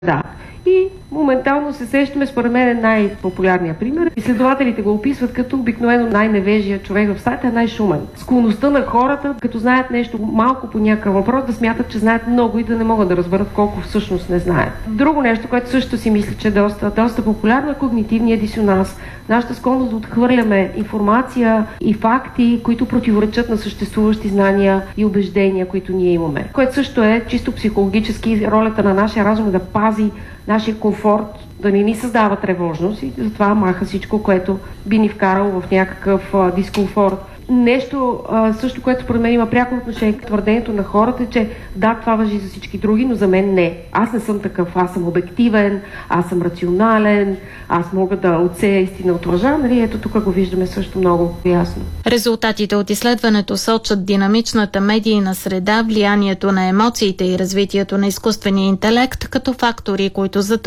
Да. И моментално се сещаме, според мен най-популярният пример. Изследователите го описват като обикновено най-невежия човек в стаята е най-шумен. Склонността на хората, като знаят нещо малко по някакъв въпрос, да смятат, че знаят много и да не могат да разберат колко всъщност не знаят. Друго нещо, което също си мисля, че е доста популярно, е когнитивният дисонанс. Нашата склонност да отхвърляме информация и факти, които противоречат на съществуващи знания и убеждения, които ние имаме. Което също е чисто психологически ролята на нашия разум е да пази нашия комфорт, да не ни създава тревожност и затова маха всичко, което би ни вкарало в някакъв дискомфорт. Нещо също, което според мен има пряко отношение към твърдението на хората, че да, това важи за всички други, но за мен не. Аз не съм такъв, аз съм обективен, аз съм рационален, аз мога да отсея истина от лъжа, нали? Ето тук го виждаме също много ясно. Резултатите от изследването сочат динамичната медийна среда, влиянието на емоциите и развитието на изкуствения интелект като фактори, които